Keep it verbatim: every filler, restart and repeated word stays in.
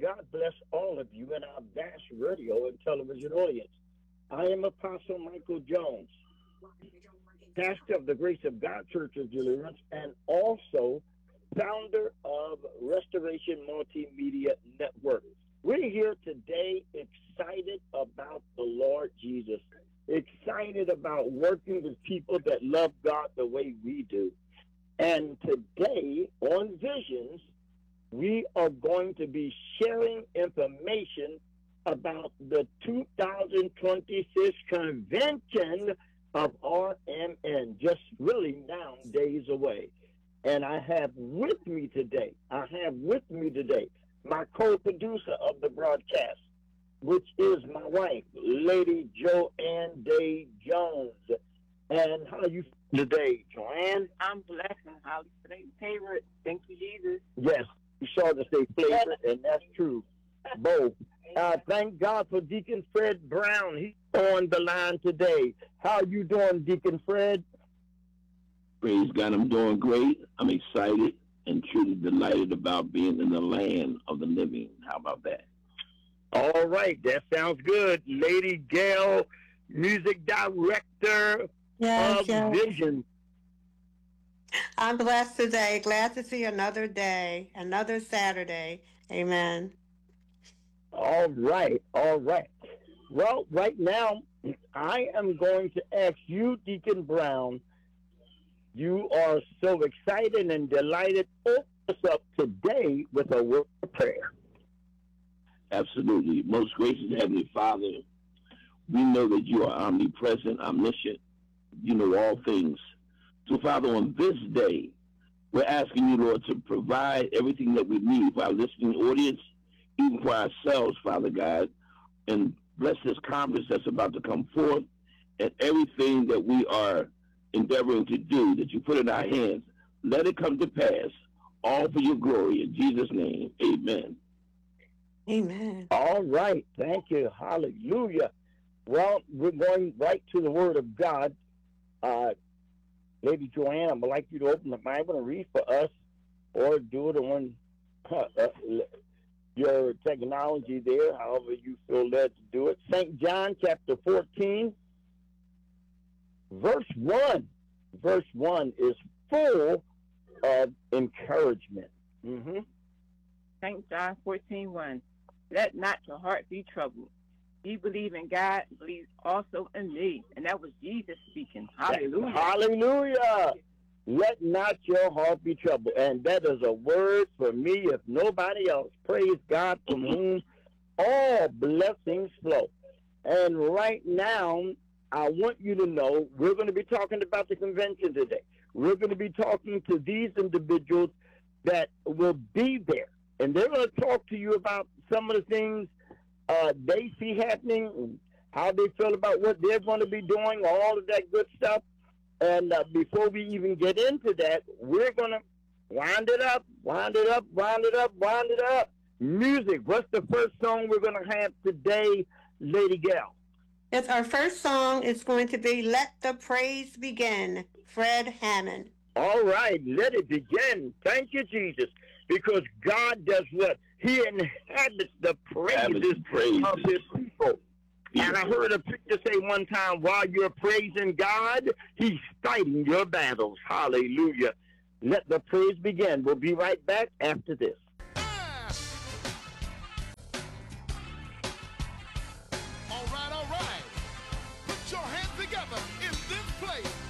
God bless all of you in our vast radio and television audience. I am Apostle Michael Jones, pastor of the Grace of God Church of Deliverance, and also founder of Restoration Multimedia Network. We're here today excited about the Lord Jesus, excited about working with people that love God the way we do. And today on Visions, we are going to be sharing information about the two thousand twenty-six convention of R M N, just really now days away. And I have with me today, I have with me today my co-producer of the broadcast, which is my wife, Lady Joanne Day Jones. And how are you today, Joanne? I'm blessed and highly favored. Thank you, Jesus. Yes, you saw to say favorite, and that's true. Both. Uh, thank God for Deacon Fred Brown. He's on the line today. How you doing, Deacon Fred? Praise God, I'm doing great. I'm excited and truly delighted about being in the land of the living. How about that? All right, that sounds good. Lady Gail, music director Yes, of yes. Vision. I'm blessed today. Glad to see another day, another Saturday. Amen. All right, all right. Well, right now, I am going to ask you, Deacon Brown, you are so excited and delighted. Open us up today with a word of prayer. Absolutely. Most gracious Heavenly Father, we know that you are omnipresent, omniscient. You know all things. So, Father, on this day, we're asking you, Lord, to provide everything that we need for our listening audience, even for ourselves, Father God, and bless this conference that's about to come forth and everything that we are endeavoring to do that you put in our hands. Let it come to pass, all for your glory. In Jesus' name, amen. Amen. All right. Thank you. Hallelujah. Well, we're going right to the Word of God. Uh, Lady Joanne, I'd like you to open the Bible and read for us, or do it on uh, uh, your technology there, however you feel led to do it. Saint John chapter fourteen, verse one. Verse one is full of encouragement. Mm-hmm. Saint John fourteen one. Let not your heart be troubled. You believe in God, believe also in me. And that was Jesus speaking. Hallelujah. Hallelujah. Let not your heart be troubled. And that is a word for me, if nobody else. Praise God, from whom all blessings flow. And right now, I want you to know we're going to be talking about the convention today. We're going to be talking to these individuals that will be there. And they're going to talk to you about some of the things uh, they see happening, how they feel about what they're going to be doing, all of that good stuff. And uh, before we even get into that, we're going to wind it up, wind it up, wind it up, wind it up. Music. What's the first song we're going to have today, Lady Gail? Yes, our first song is going to be Let the Praise Begin, Fred Hammond. All right, let it begin. Thank you, Jesus. Because God does what? He inhabits the praises, praises. of his people. And I heard a preacher say one time, while you're praising God, he's fighting your battles. Hallelujah. Let the praise begin. We'll be right back after this. All right, all right. Put your hands together in this place.